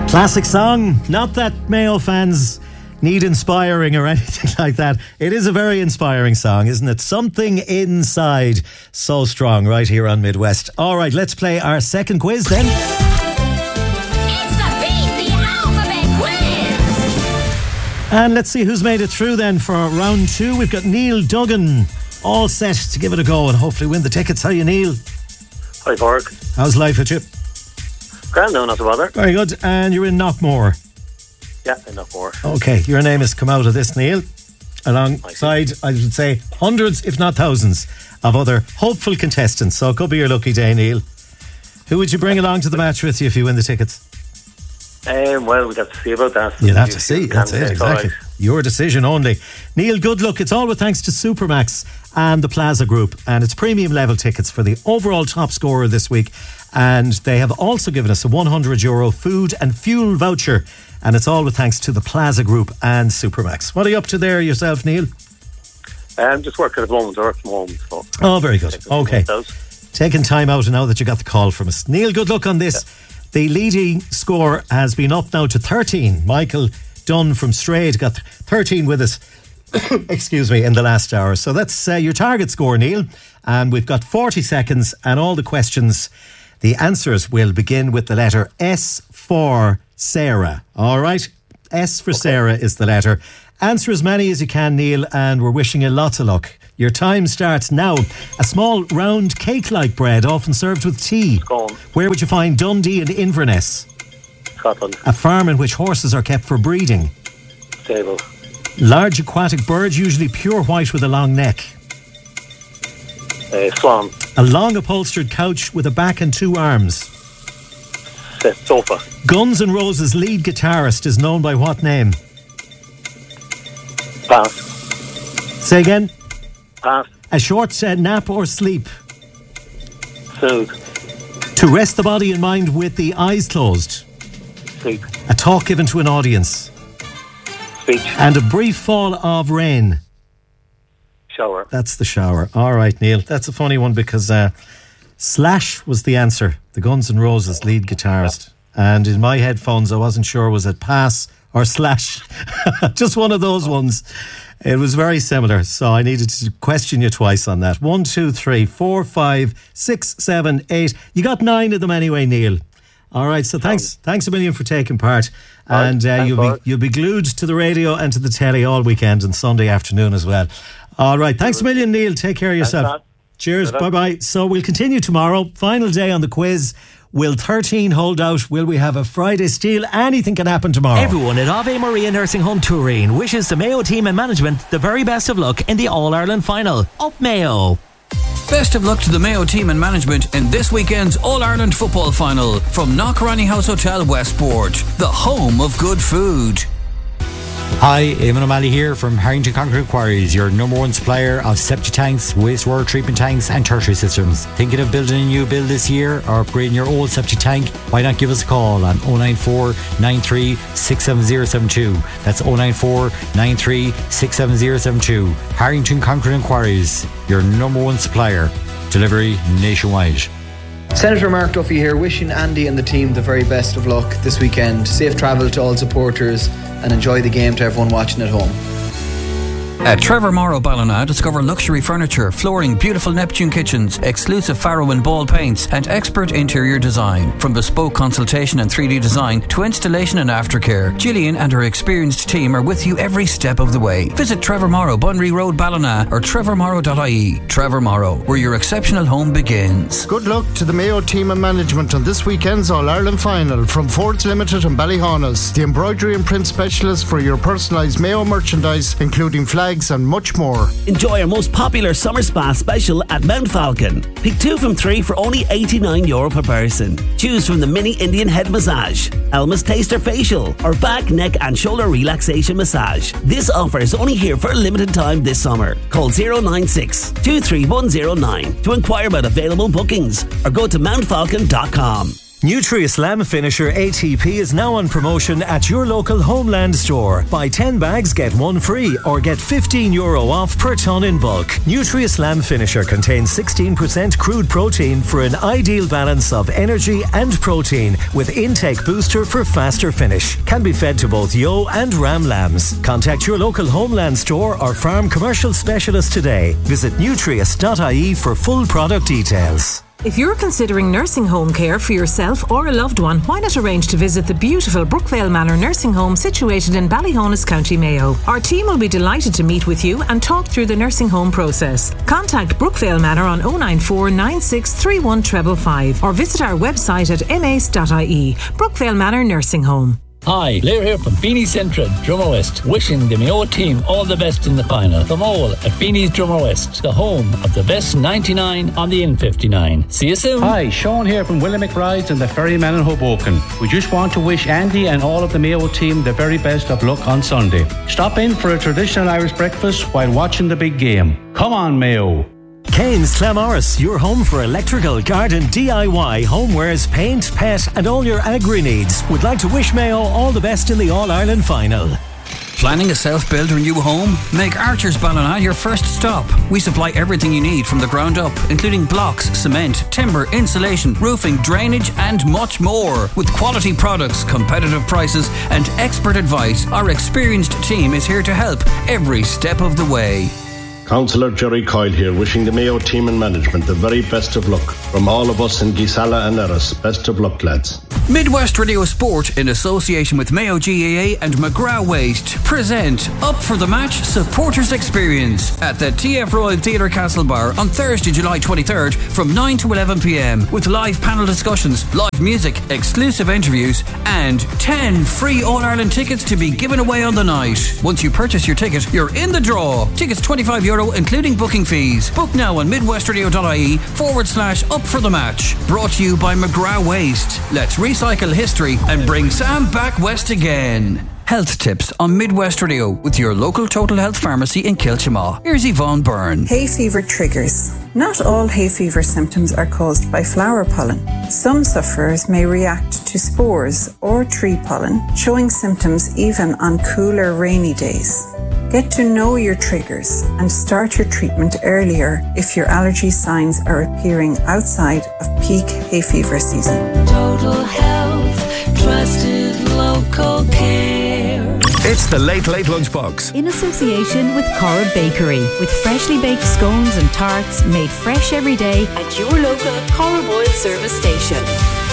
Classic song. Not that Mayo fans need inspiring or anything like that. It is a very inspiring song, isn't it? Something Inside. So strong right here on Midwest. All right, let's play our second quiz then. It's the Beat the Alphabet Quiz. And let's see who's made it through then for round 2. We've got Neil Duggan all set to give it a go and hopefully win the tickets. How are you, Neil? Hi, Park. How's life at you? Grand, no, not to bother. Very good. And you're in Knockmore. Yeah, in Knockmore. Okay, your name has come out of this, Neil, alongside, I would say, hundreds, if not thousands, of other hopeful contestants. So it could be your lucky day, Neil. Who would you bring along to the match with you if you win the tickets? Well, we'd have to see about that. You'll have to see. That's it, exactly. Right. Your decision only. Neil, good luck. It's all with thanks to Supermax and the Plaza Group. And it's premium level tickets for the overall top scorer this week. And they have also given us a €100 food and fuel voucher. And it's all with thanks to the Plaza Group and Supermax. What are you up to there yourself, Neil? I'm just working at the moment, work from home. So oh, very good. Okay. Taking time out now that you got the call from us. Neil, good luck on this. Yeah. The leading score has been up now to 13. Michael Dunn from Strayed got 13 with us, excuse me, in the last hour. So that's your target score, Neil. And we've got 40 seconds and all the questions, the answers will begin with the letter S for Sarah. All right? S for Sarah is the letter. Answer as many as you can, Neil, and we're wishing you lots of luck. Your time starts now. A small round cake-like bread, often served with tea. Scone. Where would you find Dundee and Inverness? Scotland. A farm in which horses are kept for breeding. Stable. Large aquatic bird, usually pure white with a long neck. Swan. A long upholstered couch with a back and 2 arms. Sofa. Guns N' Roses' lead guitarist is known by what name? Pass. Say again? Pass. A short nap or sleep. Soothe. To rest the body and mind with the eyes closed. Sleep. A talk given to an audience. Speech. And a brief fall of rain. Shower. That's the shower. All right, Neil. That's a funny one because Slash was the answer. The Guns N' Roses lead guitarist. Yeah. And in my headphones, I wasn't sure was it Pass or Slash. Just one of those ones. It was very similar, so I needed to question you twice on that. 1, 2, 3, 4, 5, 6, 7, 8. You got 9 of them anyway, Neil. All right, so thanks a million for taking part. And you'll be glued to the radio and to the telly all weekend and Sunday afternoon as well. All right, thanks a million, Neil. Take care of yourself. Cheers, bye-bye. So we'll continue tomorrow. Final day on the quiz. Will 13 hold out? Will we have a Friday steal? Anything can happen tomorrow. Everyone at Ave Maria Nursing Home Turin wishes the Mayo team and management the very best of luck in the All-Ireland final. Up Mayo! Best of luck to the Mayo team and management in this weekend's All-Ireland football final from Knockranny House Hotel Westport, the home of good food. Hi, Eamon O'Malley here from Harrington Concrete Quarries, your number one supplier of septic tanks, wastewater treatment tanks and tertiary systems. Thinking of building a new build this year or upgrading your old septic tank? Why not give us a call on 094 93 67072. That's 094 93 67072. Harrington Concrete Quarries, your number one supplier. Delivery nationwide. Senator Mark Duffy here, wishing Andy and the team the very best of luck this weekend. Safe travel to all supporters and enjoy the game to everyone watching at home. At Trevor Morrow Ballina, discover luxury furniture, flooring, beautiful Neptune kitchens, exclusive Faro and Ball paints, and expert interior design. From bespoke consultation and 3D design to installation and aftercare, Gillian and her experienced team are with you every step of the way. Visit Trevor Morrow, Bunry Road, Ballina, or trevormorrow.ie. Trevor Morrow, where your exceptional home begins. Good luck to the Mayo team and management on this weekend's All-Ireland final from Fords Limited and Ballyhaunis, the embroidery and print specialist for your personalised Mayo merchandise, including flags and much more. Enjoy our most popular summer spa special at Mount Falcon. Pick 2 from 3 for only €89 per person. Choose from the mini Indian head massage, Elmer's Taster facial, or back, neck and shoulder relaxation massage. This offer is only here for a limited time this summer. Call 096 23109 to inquire about available bookings or go to mountfalcon.com. Nutrius Lamb Finisher ATP is now on promotion at your local Homeland store. Buy 10 bags, get one free, or get €15 off per tonne in bulk. Nutrius Lamb Finisher contains 16% crude protein for an ideal balance of energy and protein, with intake booster for faster finish. Can be fed to both ewe and ram lambs. Contact your local Homeland store or farm commercial specialist today. Visit nutrius.ie for full product details. If you're considering nursing home care for yourself or a loved one, why not arrange to visit the beautiful Brookvale Manor Nursing Home situated in Ballyhonus, County Mayo. Our team will be delighted to meet with you and talk through the nursing home process. Contact Brookvale Manor on 094 9631 555 or visit our website at mace.ie. Brookvale Manor Nursing Home. Hi, Blair here from Beanie's Central, Drummer West, wishing the Mayo team all the best in the final. From all at Beanie's Drummer West, the home of the best 99 on the N59. See you soon. Hi, Sean here from Willie McBride's and the Ferryman in Hoboken. We just want to wish Andy and all of the Mayo team the very best of luck on Sunday. Stop in for a traditional Irish breakfast while watching the big game. Come on, Mayo. Kane's Clamorris, your home for electrical, garden, DIY, homewares, paint, pet and all your agri needs. Would like to wish Mayo all the best in the All-Ireland final. Planning a self-build or new home? Make Archer's Ballina your first stop. We supply everything you need from the ground up, including blocks, cement, timber, insulation, roofing, drainage and much more. With quality products, competitive prices and expert advice, our experienced team is here to help every step of the way. Councillor Jerry Coyle here, wishing the Mayo team and management the very best of luck. From all of us in Gisala and Erris, best of luck, lads. Midwest Radio Sport, in association with Mayo GAA and McGrath Waste, present Up for the Match Supporters Experience at the TF Royal Theatre Castlebar on Thursday, July 23rd from 9 to 11 p.m. with live panel discussions, live music, exclusive interviews and 10 free All-Ireland tickets to be given away on the night. Once you purchase your ticket, you're in the draw. Tickets €25 including booking fees. Book now on midwestradio.ie/up for the match. Brought to you by McGrath Waste. Let's recycle history and bring Sam back west again. Health tips on Midwest Radio with your local Total Health Pharmacy in Kilchamaw. Here's Yvonne Byrne. Hay fever triggers. Not all hay fever symptoms are caused by flower pollen. Some sufferers may react to spores or tree pollen, showing symptoms even on cooler, rainy days. Get to know your triggers and start your treatment earlier if your allergy signs are appearing outside of peak hay fever season. Total Health, trusted local care. It's the Late Late Lunchbox. In association with Corrib Bakery, with freshly baked scones and tarts made fresh every day at your local Corrib Oil service station.